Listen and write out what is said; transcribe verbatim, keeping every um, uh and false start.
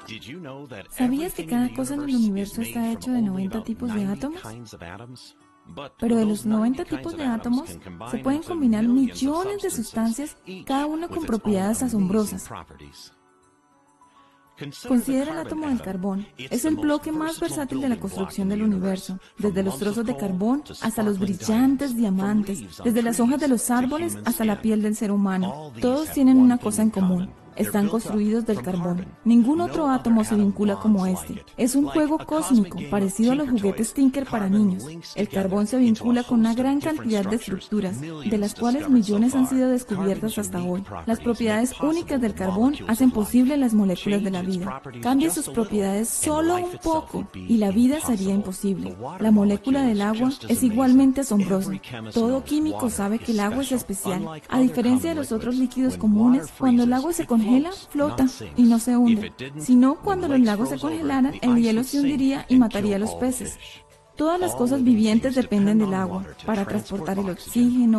¿Sabías que cada cosa en el universo está hecho de noventa tipos de átomos? Pero de los noventa tipos de átomos se pueden combinar millones de sustancias, cada una con propiedades asombrosas. Considera el átomo del carbón. Es el bloque más versátil de la construcción del universo, desde los trozos de carbón hasta los brillantes diamantes, desde las hojas de los árboles hasta la piel del ser humano. Todos tienen una cosa en común. Están construidos del carbón. Ningún otro átomo se vincula como este. Es un juego cósmico, parecido a los juguetes Tinker para niños. El carbón se vincula con una gran cantidad de estructuras, de las cuales millones han sido descubiertas hasta hoy. Las propiedades únicas del carbón hacen posible las moléculas de la vida. Cambie sus propiedades solo un poco y la vida sería imposible. La molécula del agua es igualmente asombrosa. Todo químico sabe que el agua es especial. A diferencia de los otros líquidos comunes, cuando el agua se congela, flota y no se hunde. Si no, cuando los lagos se congelaran, el hielo se hundiría y mataría a los peces. Todas las cosas vivientes dependen del agua para transportar el oxígeno,